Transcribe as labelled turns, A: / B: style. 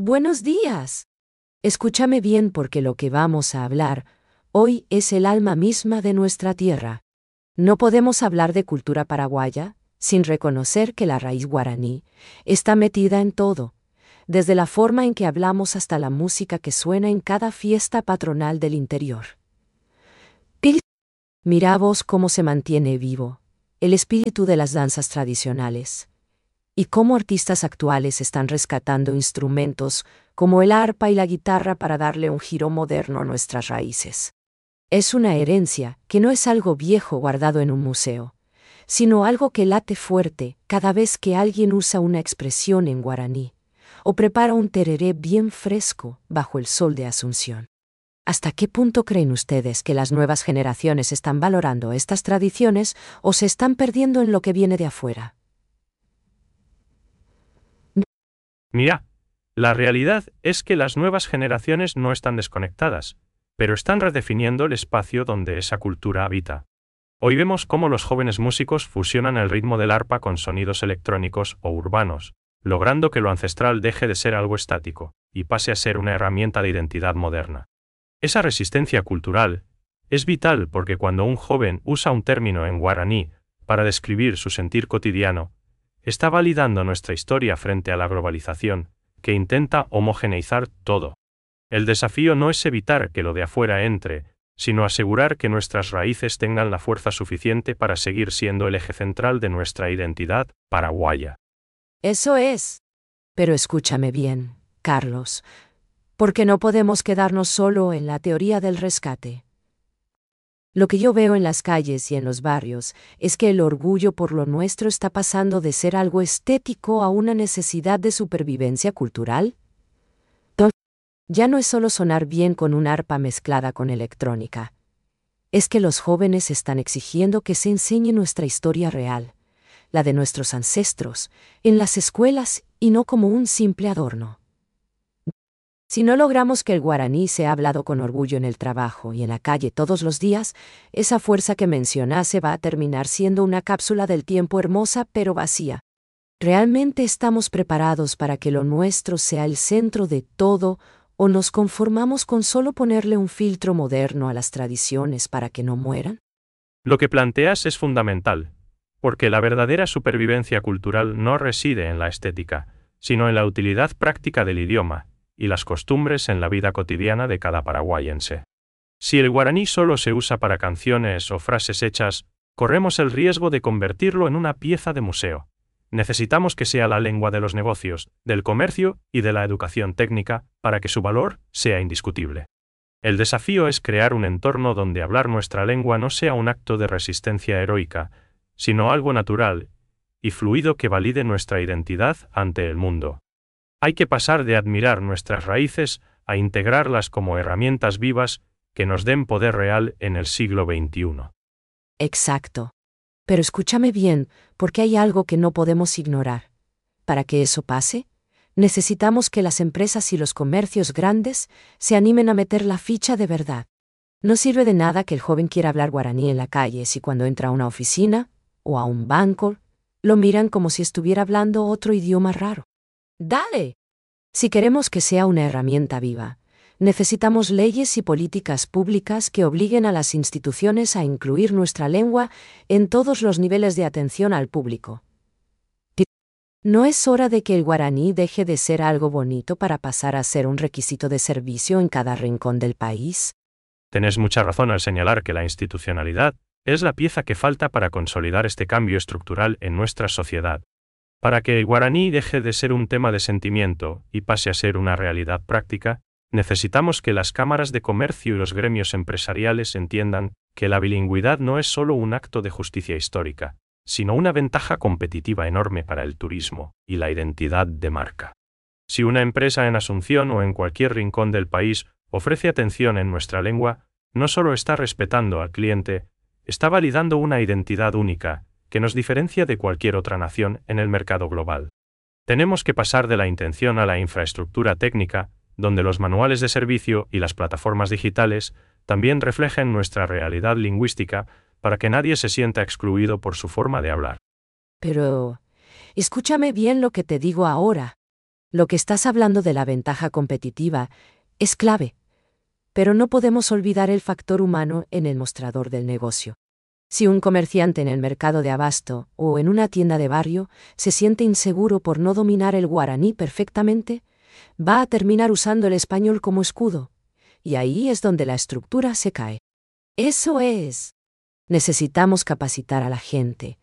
A: Buenos días. Escúchame bien porque lo que vamos a hablar hoy es el alma misma de nuestra tierra. No podemos hablar de cultura paraguaya sin reconocer que la raíz guaraní está metida en todo, desde la forma en que hablamos hasta la música que suena en cada fiesta patronal del interior. Mira vos cómo se mantiene vivo el espíritu de las danzas tradicionales y cómo artistas actuales están rescatando instrumentos como el arpa y la guitarra para darle un giro moderno a nuestras raíces. Es una herencia que no es algo viejo guardado en un museo, sino algo que late fuerte cada vez que alguien usa una expresión en guaraní o prepara un tereré bien fresco bajo el sol de Asunción. ¿Hasta qué punto creen ustedes que las nuevas generaciones están valorando estas tradiciones o se están perdiendo en lo que viene de afuera?
B: Mira, la realidad es que las nuevas generaciones no están desconectadas, pero están redefiniendo el espacio donde esa cultura habita. Hoy vemos cómo los jóvenes músicos fusionan el ritmo del arpa con sonidos electrónicos o urbanos, logrando que lo ancestral deje de ser algo estático y pase a ser una herramienta de identidad moderna. Esa resistencia cultural es vital porque cuando un joven usa un término en guaraní para describir su sentir cotidiano, está validando nuestra historia frente a la globalización, que intenta homogeneizar todo. El desafío no es evitar que lo de afuera entre, sino asegurar que nuestras raíces tengan la fuerza suficiente para seguir siendo el eje central de nuestra identidad paraguaya.
A: Eso es. Pero escúchame bien, Carlos, porque no podemos quedarnos solo en la teoría del rescate. Lo que yo veo en las calles y en los barrios es que el orgullo por lo nuestro está pasando de ser algo estético a una necesidad de supervivencia cultural. Ya no es solo sonar bien con un arpa mezclada con electrónica. Es que los jóvenes están exigiendo que se enseñe nuestra historia real, la de nuestros ancestros, en las escuelas y no como un simple adorno. Si no logramos que el guaraní sea hablado con orgullo en el trabajo y en la calle todos los días, esa fuerza que mencionase va a terminar siendo una cápsula del tiempo hermosa pero vacía. ¿Realmente estamos preparados para que lo nuestro sea el centro de todo o nos conformamos con solo ponerle un filtro moderno a las tradiciones para que no mueran?
B: Lo que planteas es fundamental, porque la verdadera supervivencia cultural no reside en la estética, sino en la utilidad práctica del idioma y las costumbres en la vida cotidiana de cada paraguayense. Si el guaraní solo se usa para canciones o frases hechas, corremos el riesgo de convertirlo en una pieza de museo. Necesitamos que sea la lengua de los negocios, del comercio y de la educación técnica para que su valor sea indiscutible. El desafío es crear un entorno donde hablar nuestra lengua no sea un acto de resistencia heroica, sino algo natural y fluido que valide nuestra identidad ante el mundo. Hay que pasar de admirar nuestras raíces a integrarlas como herramientas vivas que nos den poder real en el siglo XXI.
A: Exacto. Pero escúchame bien, porque hay algo que no podemos ignorar. Para que eso pase, necesitamos que las empresas y los comercios grandes se animen a meter la ficha de verdad. No sirve de nada que el joven quiera hablar guaraní en la calle si cuando entra a una oficina o a un banco lo miran como si estuviera hablando otro idioma raro. ¡Dale! Si queremos que sea una herramienta viva, necesitamos leyes y políticas públicas que obliguen a las instituciones a incluir nuestra lengua en todos los niveles de atención al público. ¿No es hora de que el guaraní deje de ser algo bonito para pasar a ser un requisito de servicio en cada rincón del país?
B: Tenés mucha razón al señalar que la institucionalidad es la pieza que falta para consolidar este cambio estructural en nuestra sociedad. Para que el guaraní deje de ser un tema de sentimiento y pase a ser una realidad práctica, necesitamos que las cámaras de comercio y los gremios empresariales entiendan que la bilingüidad no es solo un acto de justicia histórica, sino una ventaja competitiva enorme para el turismo y la identidad de marca. Si una empresa en Asunción o en cualquier rincón del país ofrece atención en nuestra lengua, no solo está respetando al cliente, está validando una identidad única que nos diferencia de cualquier otra nación en el mercado global. Tenemos que pasar de la intención a la infraestructura técnica, donde los manuales de servicio y las plataformas digitales también reflejen nuestra realidad lingüística para que nadie se sienta excluido por su forma de hablar.
A: Pero, escúchame bien lo que te digo ahora. Lo que estás hablando de la ventaja competitiva es clave, pero no podemos olvidar el factor humano en el mostrador del negocio. Si un comerciante en el mercado de abasto o en una tienda de barrio se siente inseguro por no dominar el guaraní perfectamente, va a terminar usando el español como escudo, y ahí es donde la estructura se cae. Eso es. Necesitamos capacitar a la gente,